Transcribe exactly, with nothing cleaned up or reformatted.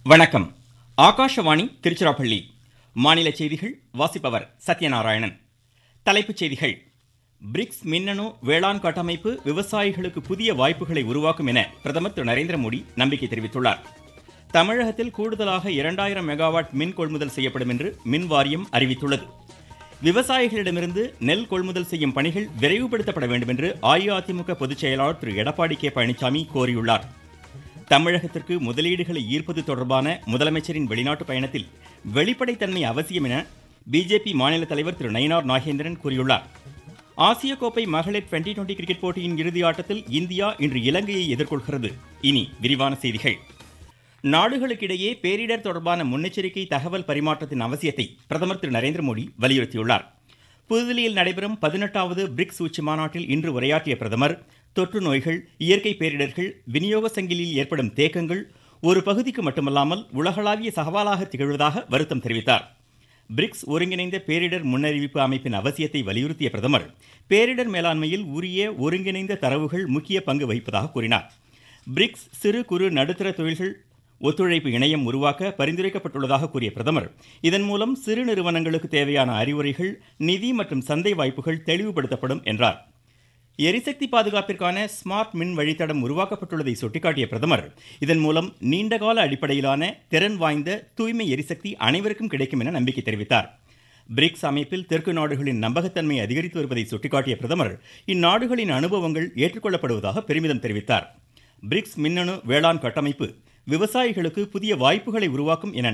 வணக்கம். ஆகாஷவாணி திருச்சிராப்பள்ளி. மாநில செய்திகள் வாசிப்பவர் சத்யநாராயணன். தலைப்புச் செய்திகள். பிரிக்ஸ் மின்னணு வேளாண் கட்டமைப்பு விவசாயிகளுக்கு புதிய வாய்ப்புகளை உருவாக்கும் என பிரதமர் திரு நரேந்திர மோடி நம்பிக்கை தெரிவித்துள்ளார். தமிழகத்தில் கூடுதலாக இரண்டாயிரம் மெகாவாட் மின் கொள்முதல் செய்யப்படும் என்று மின் வாரியம் அறிவித்துள்ளது. விவசாயிகளிடமிருந்து நெல் கொள்முதல் செய்யும் பணிகள் விரைவுபடுத்தப்பட வேண்டும் என்று அஇஅதிமுக பொதுச் செயலாளர் திரு எடப்பாடி கே பழனிசாமி கோரியுள்ளார். தமிழகத்திற்கு முதலீடுகளை ஈர்ப்பது தொடர்பான முதலமைச்சரின் வெளிநாட்டு பயணத்தில் வெளிப்படைத்தன்மை அவசியம் என பிஜேபி மாநில தலைவர் திரு நயினார் நாகேந்திரன் கூறியுள்ளார். ஆசிய கோப்பை மகளிர் டுவெண்டி டுவெண்டி கிரிக்கெட் போட்டியின் இறுதி ஆட்டத்தில் இந்தியா இன்று இலங்கையை எதிர்கொள்கிறது. இனி விரிவான செய்திகள். நாடுகளுக்கிடையே பேரிடர் தொடர்பான முன்னெச்சரிக்கை தகவல் பரிமாற்றத்தின் அவசியத்தை பிரதமர் திரு நரேந்திர மோடி வலியுறுத்தியுள்ளார். புதுதில்லியில் நடைபெறும் பதினெட்டாவது பிரிக்ஸ் உச்சி மாநாட்டில் இன்று உரையாற்றிய பிரதமர், தொற்று நோய்கள், இயற்கை பேரிடர்கள், விநியோக சங்கிலியில் ஏற்படும் தேக்கங்கள் ஒரு பகுதிக்கு மட்டுமல்லாமல் உலகளாவிய சவாலாக திகழ்வதாக வருத்தம் தெரிவித்தார். பிரிக்ஸ் ஒருங்கிணைந்த பேரிடர் முன்னறிவிப்பு அமைப்பின் அவசியத்தை வலியுறுத்திய பிரதமர், பேரிடர் மேலாண்மையில் உரிய ஒருங்கிணைந்த தரவுகள் முக்கிய பங்கு வகிப்பதாக கூறினார். பிரிக்ஸ் சிறு குறு நடுத்தர தொழில்கள் ஒத்துழைப்பு இணையம் உருவாக்க பரிந்துரைக்கப்பட்டுள்ளதாக கூறிய பிரதமர், இதன் மூலம் சிறு நிறுவனங்களுக்கு தேவையான அறிவுரைகள், நிதி மற்றும் சந்தை வாய்ப்புகள் தெளிவுபடுத்தப்படும் என்றார். எரிசக்தி பாதுகாப்பிற்கான ஸ்மார்ட் மின் வழித்தடம் உருவாக்கப்பட்டுள்ளதை சுட்டிக்காட்டிய பிரதமர், இதன் மூலம் நீண்டகால அடிப்படையிலான திறன் வாய்ந்த தூய்மை எரிசக்தி அனைவருக்கும் கிடைக்கும் என நம்பிக்கை தெரிவித்தார். பிரிக்ஸ் அமைப்பில் தெற்கு நாடுகளின் நம்பகத்தன்மை அதிகரித்து வருவதை சுட்டிக்காட்டிய பிரதமர், இந்நாடுகளின் அனுபவங்கள் ஏற்றுக்கொள்ளப்படுவதாக பெருமிதம் தெரிவித்தார். பிரிக்ஸ் மின்னணு வேளாண் கட்டமைப்பு விவசாயிகளுக்கு புதிய வாய்ப்புகளை உருவாக்கும் என